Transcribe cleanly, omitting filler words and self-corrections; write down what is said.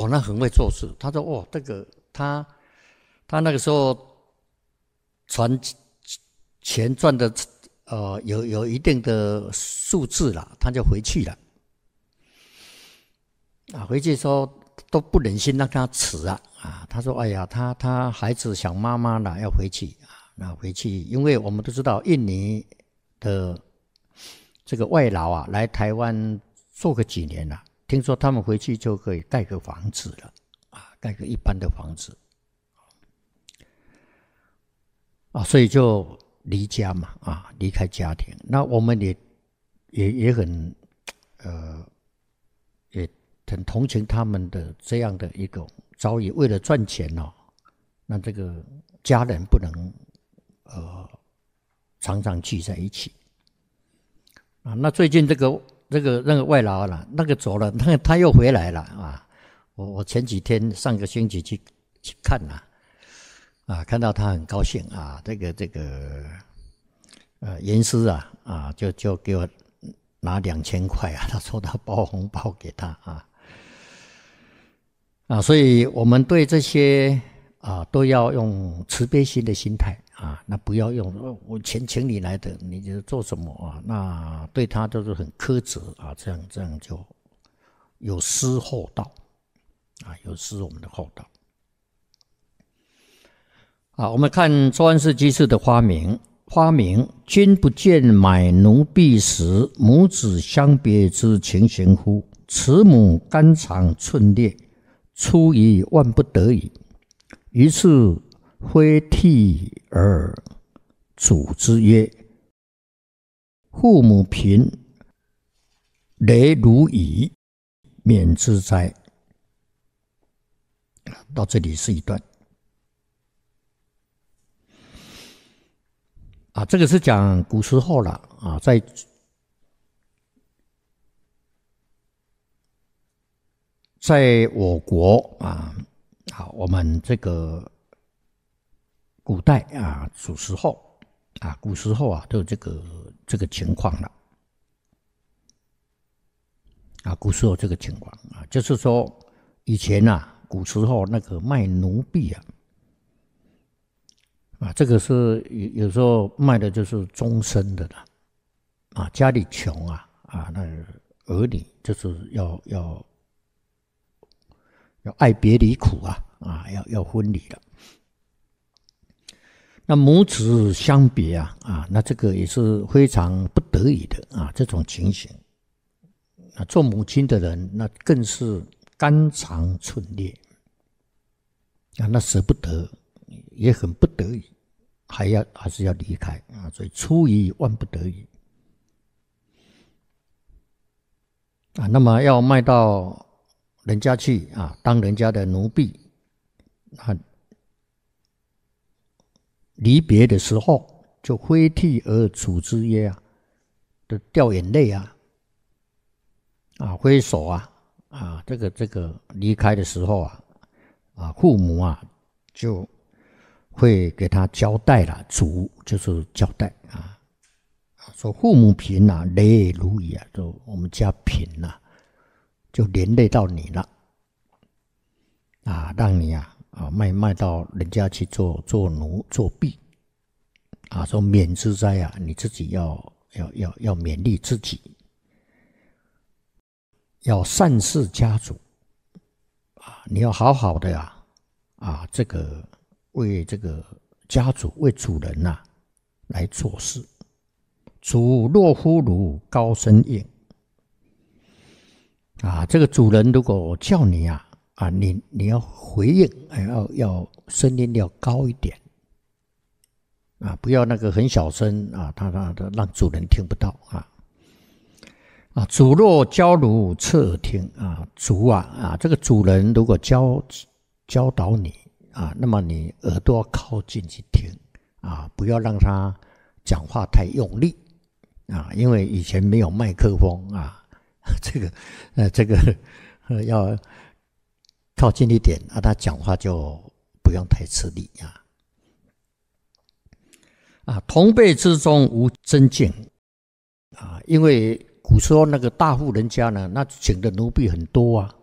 那很会做事。他说哦，这个他那个时候钱赚的有一定的数字了，他就回去了。回去说都不忍心让他辞他说哎呀，他孩子想妈妈了，要回去那回去，因为我们都知道印尼的这个外劳来台湾做个几年了，听说他们回去就可以盖个房子了盖个一般的房子所以就离家嘛离开家庭。那我们也很也很同情他们的这样的一个遭遇，为了赚钱那这个家人不能常常聚在一起那最近那个外劳那个走了，他又回来了我前几天上个星期去看看到他很高兴这个严师就给我拿2000块他说他包红包给他所以我们对这些都要用慈悲心的心态那不要用我钱请你来的，你就做什么那对他都是很苛责这样就有失厚道有失我们的厚道我们看周安世居士的花名，君不见买奴婢时，母子相别之情形乎？慈母肝肠寸裂，出于万不得已。于是挥涕而主之曰：父母贫，累如蚁，免之哉。到这里是一段这个是讲古时候了在我国我们这个古代古时候都有这个情况了古时候这个情况就是说以前古时候那个卖奴婢这个是有时候卖的就是终身的了家里穷那儿女就是要爱别离苦要分离了。那母子相别那这个也是非常不得已的这种情形做母亲的人那更是肝肠寸裂那舍不得，也很不得已，还是要离开所以出于万不得已那么要卖到人家去当人家的奴婢离别的时候就挥涕而主之曰就掉眼泪挥手这个离开的时候父母就会给他交代了，主就是交代说父母贫累如蚁就我们家贫就连累到你了让你卖到人家去做奴做婢说免之哉你自己要勉励自己，要善事家主你要好好的这个为这个家主为主人来做事。主若呼汝高声应这个主人如果叫你你要回应要声音要高一点不要那个很小声他让主人听不到主若教汝侧耳听主这个主人如果教导你那么你耳朵靠近去听不要让他讲话太用力因为以前没有麦克风这个要靠近一点他讲话就不用太吃力同辈之中无争竞因为古时候那个大户人家呢，那请的奴婢很多